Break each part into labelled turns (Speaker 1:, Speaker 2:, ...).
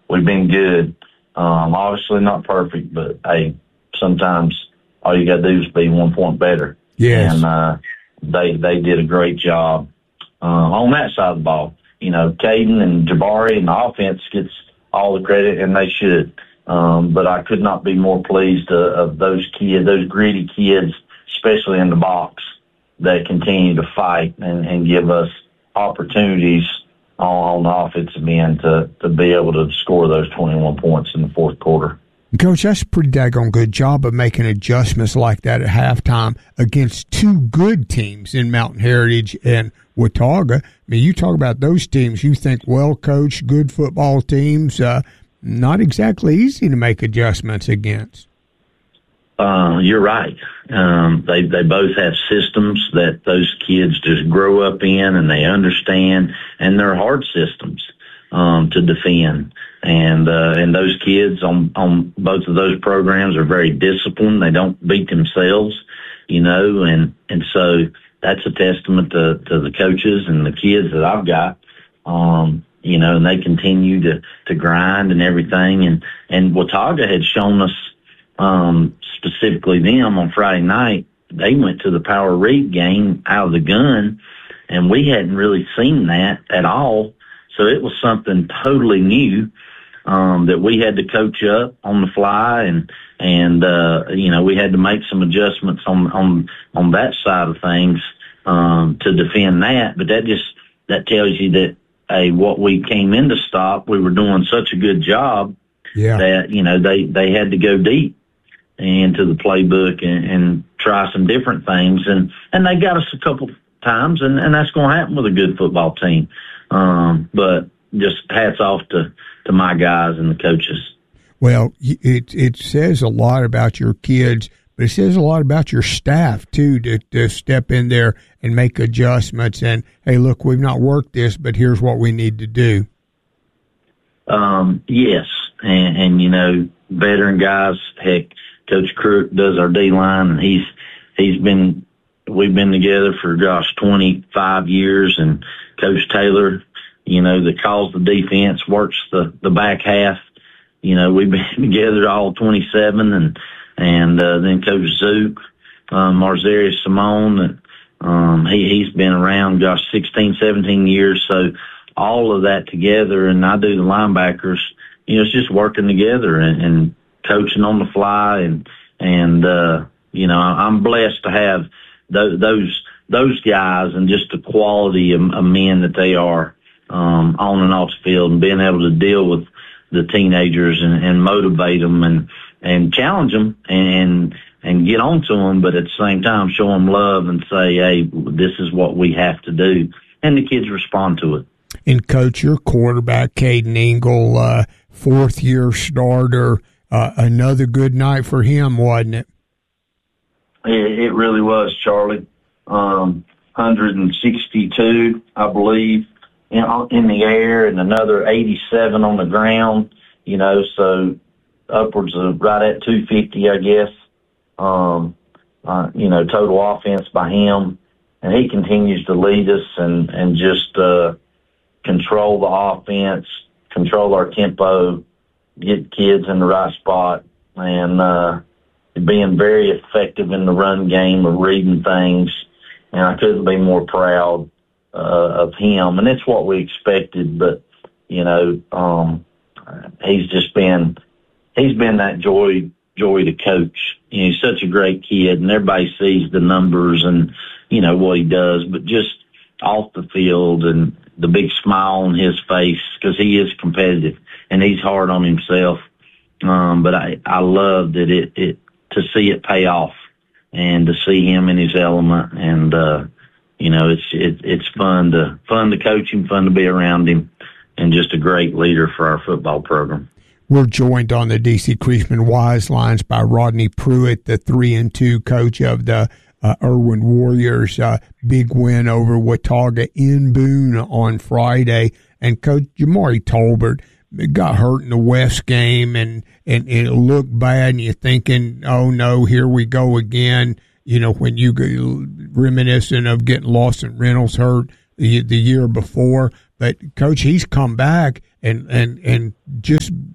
Speaker 1: we've been good. Obviously not perfect, but hey, sometimes all you got to do is be 1 point better.
Speaker 2: Yes.
Speaker 1: And they did a great job on that side of the ball. You know, Caden and Jabari and the offense gets all the credit, and they should. But I could not be more pleased of those kids, those gritty kids, especially in the box, that continue to fight and give us opportunities on the offensive end to be able to score those 21 points in the fourth quarter.
Speaker 2: Coach, that's a pretty daggone good job of making adjustments like that at halftime against two good teams in Mountain Heritage and Watauga. I mean, you talk about those teams, you think well-coached, good football teams, not exactly easy to make adjustments against.
Speaker 1: You're right. They both have systems that those kids just grow up in and they understand, and they're hard systems to defend. And those kids on both of those programs are very disciplined. They don't beat themselves, you know, and so that's a testament to the coaches and the kids that I've got. You know, and they continue to grind and everything. And Watauga had shown us, specifically them on Friday night, they went to the Power Read game out of the gun, and we hadn't really seen that at all. So it was something totally new, that we had to coach up on the fly, and you know, we had to make some adjustments on that side of things, to defend that. But that tells you that, hey, what we came in to stop, we were doing such a good job that, you know, they had to go deep into the playbook and try some different things. And they got us a couple times, and that's going to happen with a good football team. But just hats off to my guys and the coaches.
Speaker 2: Well, it says a lot about your kids, but it says a lot about your staff, too, to step in there and make adjustments. And, hey, look, we've not worked this, but here's what we need to do.
Speaker 1: Yes. And, you know, veteran guys, heck, Coach Crook does our D-line, and we've been together for, 25 years. And Coach Taylor, you know, that calls the defense, works the back half. You know, we've been together all 27, and then Coach Zook, Marzarius Simone, he's been around, 16, 17 years. So all of that together, and I do the linebackers, you know, it's just working together and coaching on the fly. And you know, I'm blessed to have those guys and just the quality of men that they are, on and off the field, and being able to deal with the teenagers and motivate them and challenge them and get on to them, but at the same time show them love and say, hey, this is what we have to do. And the kids respond to it.
Speaker 2: And, Coach, your quarterback, Caden Engle, fourth-year starter, another good night for him, wasn't it?
Speaker 1: It really was, Charlie. 162, I believe, in the air, and another 87 on the ground, you know, so upwards of right at 250, I guess. You know, total offense by him. And he continues to lead us and just control the offense, control our tempo, get kids in the right spot, and being very effective in the run game of reading things. And I couldn't be more proud of him. And it's what we expected, but, you know, he's been that joy to coach. You know, he's such a great kid, and everybody sees the numbers and, you know, what he does, but just off the field and the big smile on his face, because he is competitive and he's hard on himself. But I love that it to see it pay off and to see him in his element. And, you know, it's fun to coach him, fun to be around him, and just a great leader for our football program.
Speaker 2: We're joined on the D.C. Creasman Wise lines by Rodney Pruitt, the 3-2 coach of the Irwin Warriors. Big win over Watauga in Boone on Friday. And Coach Jamari Tolbert got hurt in the West game, and it looked bad, and you're thinking, oh, no, here we go again. You know, when you go reminiscent of getting Lawson Reynolds hurt the year before. But, Coach, he's come back and just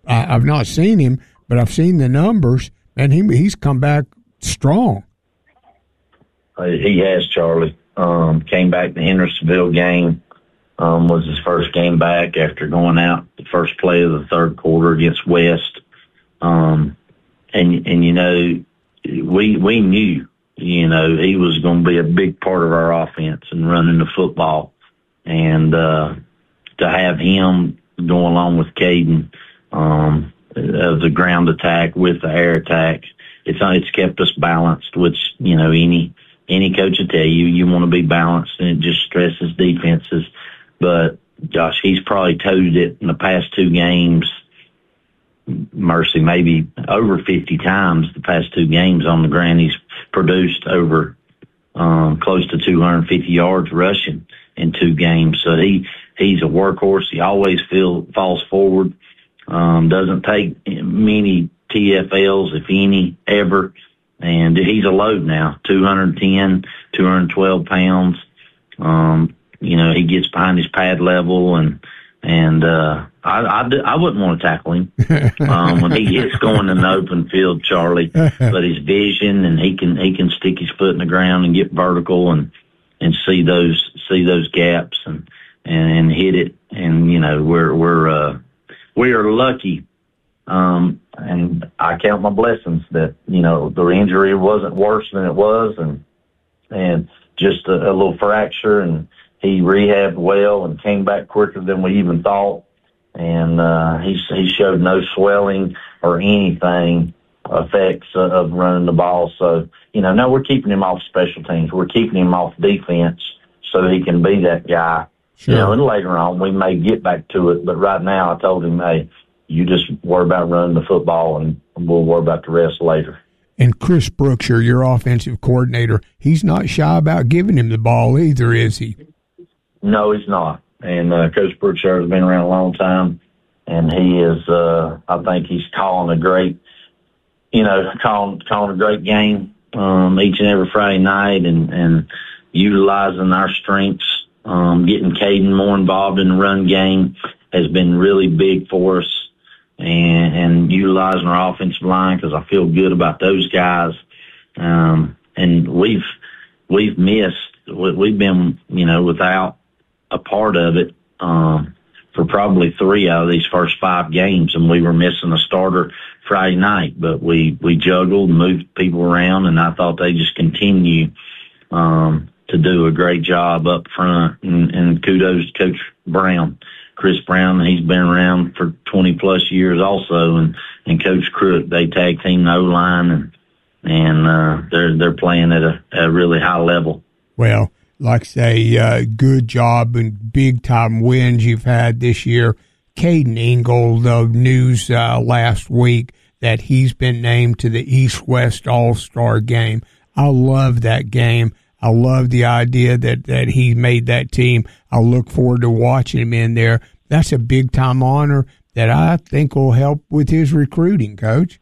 Speaker 2: I've not seen him, but I've seen the numbers, and he's come back strong.
Speaker 1: He has, Charlie. Came back the Hendersonville game. Was his first game back after going out the first play of the third quarter against West. And you know, we knew, you know, he was going to be a big part of our offense and running the football. And to have him go along with Caden of the ground attack with the air attack, it's kept us balanced, which, you know, any coach will tell you, you want to be balanced, and it just stresses defenses. But, gosh, he's probably toed it in the past two games, mercy, maybe over 50 times the past two games on the ground. He's produced over close to 250 yards rushing in two games. So he's a workhorse. He always falls forward, doesn't take many TFLs, if any, ever. And he's a load now, 210, 212 pounds. You know, he gets behind his pad level, and I wouldn't want to tackle him when he gets going in the open field, Charlie. But his vision, and he can stick his foot in the ground and get vertical and see those gaps and hit it. And you know, we are lucky. And I count my blessings that, you know, the injury wasn't worse than it was, and just a little fracture, and he rehabbed well and came back quicker than we even thought. And he showed no swelling or anything effects of running the ball. So, you know, now we're keeping him off special teams. We're keeping him off defense so he can be that guy. Sure. You know, and later on we may get back to it, but right now I told him, hey, you just worry about running the football, and we'll worry about the rest later.
Speaker 2: And Chris Brookshire, your offensive coordinator, he's not shy about giving him the ball either, is he?
Speaker 1: No, he's not. And Coach Brookshire has been around a long time, and he is. I think he's calling a great game each and every Friday night, and utilizing our strengths. Getting Caden more involved in the run game has been really big for us. And utilizing our offensive line, because I feel good about those guys. And we've missed, we've been, you know, without a part of it for probably 3 out of these first 5 games, and we were missing a starter Friday night. But we juggled and moved people around, and I thought they just continue to do a great job up front. And kudos to Coach Brown. Chris Brown, he's been around for 20-plus years also, and Coach Crook, they tag team the O-line, and they're playing at a really high level.
Speaker 2: Well, like I say, good job and big-time wins you've had this year. Caden Ingold, the news last week that he's been named to the East-West All-Star game. I love that game. I love the idea that he made that team. I look forward to watching him in there. That's a big-time honor that I think will help with his recruiting, Coach.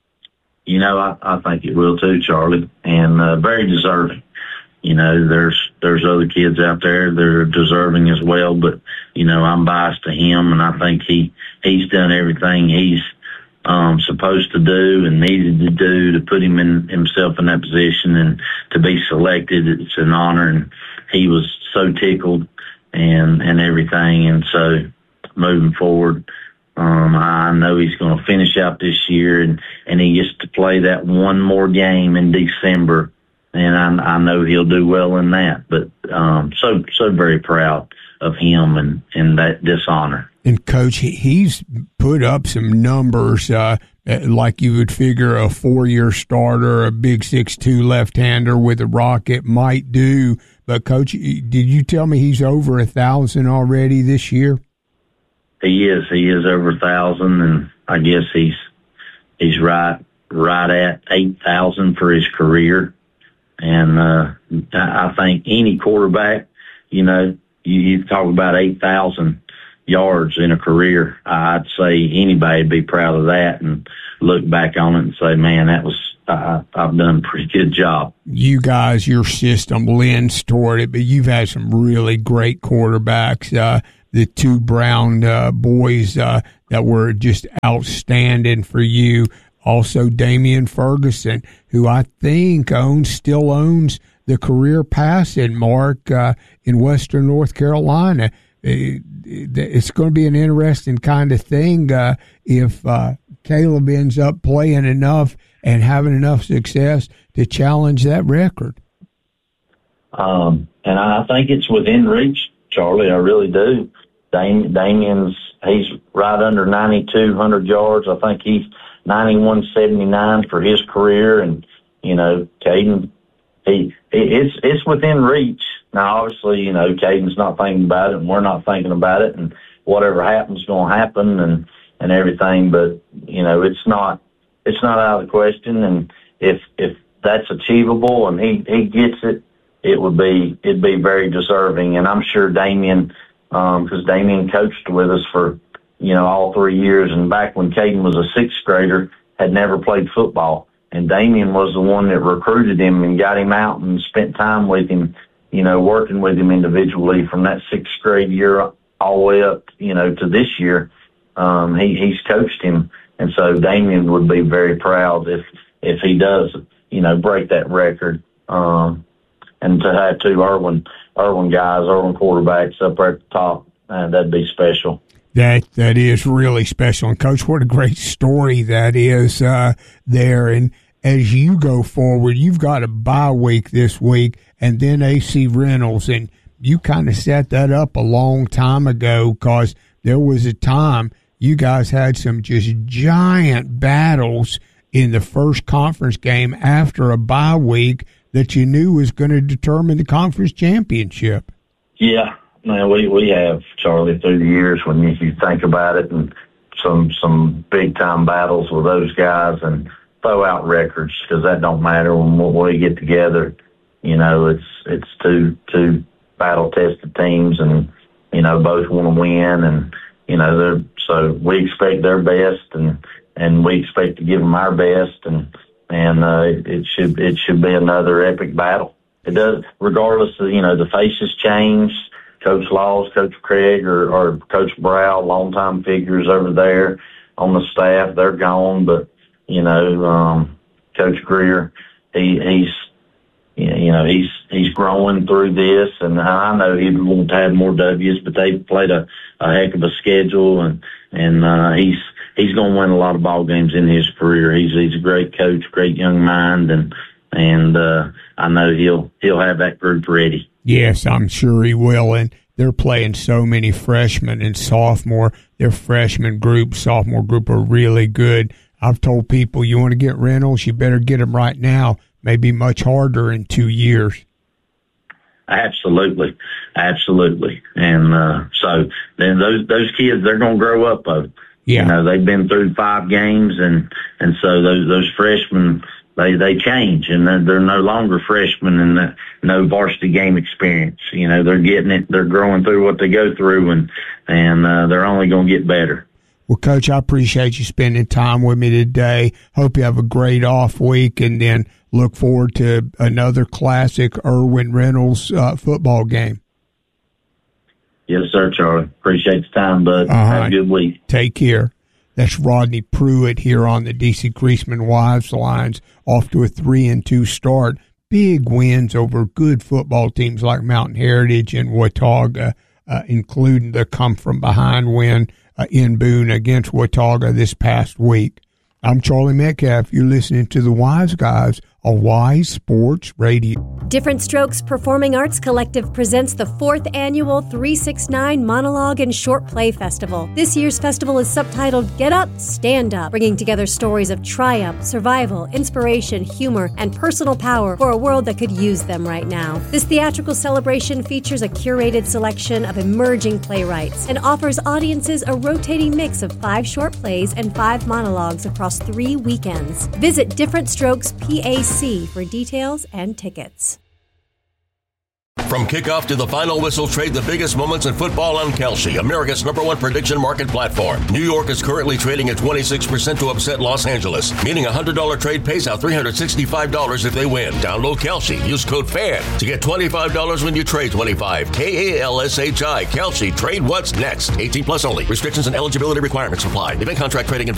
Speaker 1: You know, I think it will too, Charlie, and very deserving. You know, there's other kids out there that are deserving as well, but, you know, I'm biased to him, and I think he's done everything he's supposed to do and needed to do to put himself in that position, and to be selected, it's an honor, and he was so tickled and everything. And so moving forward, I know he's going to finish out this year, and he gets to play that one more game in December, and I know he'll do well in that. But so very proud of him and this honor.
Speaker 2: And, Coach, he's put up some numbers like you would figure a 4-year starter, a big 6'2" left-hander with a rocket might do. But, Coach, did you tell me he's over 1,000 already this year?
Speaker 1: He is over 1,000, and I guess he's right at 8,000 for his career. And I think any quarterback, you know, you talk about 8,000 yards in a career, I'd say anybody'd be proud of that and look back on it and say, man, that was I've done a pretty good job.
Speaker 2: You guys, your system lends toward it, but you've had some really great quarterbacks. The two Brown boys, that were just outstanding for you. Also, Damian Ferguson, who I think still owns the career passing mark in Western North Carolina. It's going to be an interesting kind of thing if Caleb ends up playing enough and having enough success to challenge that record.
Speaker 1: And I think it's within reach, Charlie. I really do. Damian's, he's right under 9,200 yards. I think he's 91.79 for his career. And, you know, Caden, it's within reach. Now, obviously, you know, Caden's not thinking about it and we're not thinking about it, and whatever happens is going to happen and everything. But, you know, it's not out of the question. And if that's achievable and he gets it, it'd be very deserving. And I'm sure Damian, because Damian coached with us for, you know, all 3 years. And back when Caden was a sixth grader, had never played football. And Damian was the one that recruited him and got him out and spent time with him, you know, working with him individually from that sixth grade year all the way up, you know, to this year. He's coached him. And so Damian would be very proud if he does, you know, break that record. And to have two Irwin quarterbacks up there at the top, that'd be special.
Speaker 2: That is really special. And, Coach, what a great story that is there. And as you go forward, you've got a bye week this week and then AC Reynolds. And you kind of set that up a long time ago because there was a time you guys had some just giant battles in the first conference game after a bye week that you knew was going to determine the conference championship.
Speaker 1: Yeah. Man, we have, Charlie, through the years when you think about it, and some big time battles with those guys, and throw out records because that don't matter when we get together. You know, it's two battle tested teams, and you know both want to win, and you know so we expect their best, and we expect to give them our best, and it should be another epic battle. It does, regardless of, you know, the faces change. Coach Laws, Coach Craig, or Coach Brow, longtime figures over there on the staff, they're gone. But, you know, Coach Greer, he's growing through this, and I know he won't have more W's, but they've played a heck of a schedule, and he's going to win a lot of ball games in his career. He's a great coach, great young mind, and I know he'll have that group ready.
Speaker 2: Yes, I'm sure he will, and they're playing so many freshmen and sophomore. Their freshman group, sophomore group are really good. I've told people, you want to get Reynolds, you better get him right now. Maybe much harder in 2 years.
Speaker 1: Absolutely. And so then those kids, they're going to grow up.
Speaker 2: Yeah.
Speaker 1: You know, they've been through 5 games, and so those freshmen, they change, and they're no longer freshmen and no varsity game experience. You know, they're getting it. They're growing through what they go through, and they're only going to get better.
Speaker 2: Well, Coach, I appreciate you spending time with me today. Hope you have a great off week, and then look forward to another classic Irwin Reynolds football game.
Speaker 1: Yes, sir, Charlie. Appreciate the time, bud. Have a good week.
Speaker 2: Take care. That's Rodney Pruitt here on the DC Creasman Wives Lines, off to a 3-2 start. Big wins over good football teams like Mountain Heritage and Watauga, including the come-from-behind win in Boone against Watauga this past week. I'm Charlie Metcalf. You're listening to the Wise Guys on Wise Sports Radio.
Speaker 3: Different Strokes Performing Arts Collective presents the 4th annual 369 Monologue and Short Play Festival. This year's festival is subtitled Get Up, Stand Up, bringing together stories of triumph, survival, inspiration, humor, and personal power for a world that could use them right now. This theatrical celebration features a curated selection of emerging playwrights and offers audiences a rotating mix of 5 short plays and 5 monologues across 3 weekends. Visit Different Strokes PAC for details and tickets.
Speaker 4: From kickoff to the final whistle, trade the biggest moments in football on Kalshi, America's #1 prediction market platform. New York is currently trading at 26% to upset Los Angeles, meaning a $100 trade pays out $365 if they win. Download Kalshi. Use code FAN to get $25 when you trade 25. KALSHI. Kalshi. Trade what's next. 18 plus only. Restrictions and eligibility requirements apply. Event contract trading involved